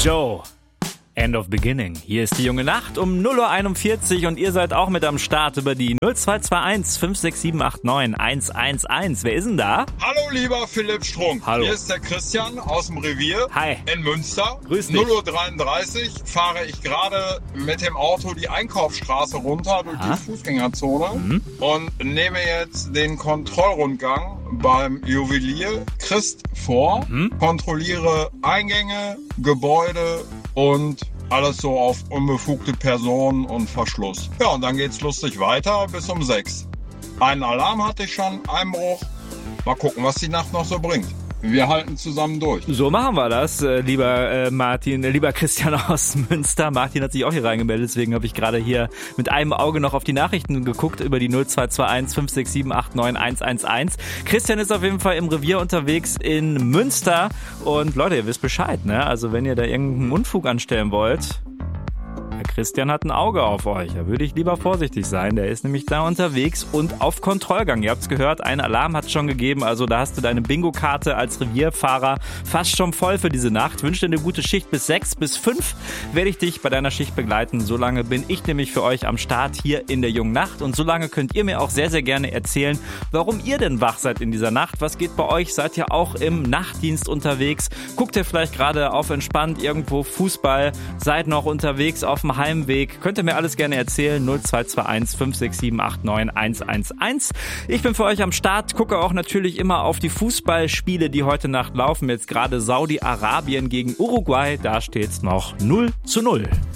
Joe, End of Beginning. Hier ist die junge Nacht um 0:41 Uhr und ihr seid auch mit am Start über die 0221 56789 111. Wer ist denn da? Hallo lieber Philipp Strunk. Hallo. Hier ist der Christian aus dem Revier. Hi. In Münster. Grüß dich. 0:33 Uhr fahre ich gerade mit dem Auto die Einkaufsstraße runter durch die Fußgängerzone und nehme jetzt den Kontrollrundgang beim Juwelier Christ vor, kontrolliere Eingänge, Gebäude und alles so auf unbefugte Personen und Verschluss. Ja, und dann geht's lustig weiter bis um 6. Einen Alarm hatte ich schon, Einbruch. Mal gucken, was die Nacht noch so bringt. Wir halten zusammen durch. So machen wir das, lieber Christian aus Münster. Martin hat sich auch hier reingemeldet, deswegen habe ich gerade hier mit einem Auge noch auf die Nachrichten geguckt über die 0221 56789 111. Christian ist auf jeden Fall im Revier unterwegs in Münster und Leute, ihr wisst Bescheid, ne? Also wenn ihr da irgendeinen Unfug anstellen wollt, der Christian hat ein Auge auf euch. Da würde ich lieber vorsichtig sein. Der ist nämlich da unterwegs und auf Kontrollgang. Ihr habt's gehört, ein Alarm hat schon gegeben. Also da hast du deine Bingo-Karte als Revierfahrer fast schon voll für diese Nacht. Wünsche dir eine gute Schicht bis 6, bis 5 werde ich dich bei deiner Schicht begleiten. Solange bin ich nämlich für euch am Start hier in der jungen Nacht. Und solange könnt ihr mir auch sehr, sehr gerne erzählen, warum ihr denn wach seid in dieser Nacht. Was geht bei euch? Seid ihr auch im Nachtdienst unterwegs? Guckt ihr vielleicht gerade auf entspannt irgendwo Fußball? Seid noch unterwegs auf dem Heimweg? Könnt ihr mir alles gerne erzählen. 0221 56789 111. Ich bin für euch am Start. Gucke auch natürlich immer auf die Fußballspiele, die heute Nacht laufen. Jetzt gerade Saudi-Arabien gegen Uruguay. Da steht's noch 0:0.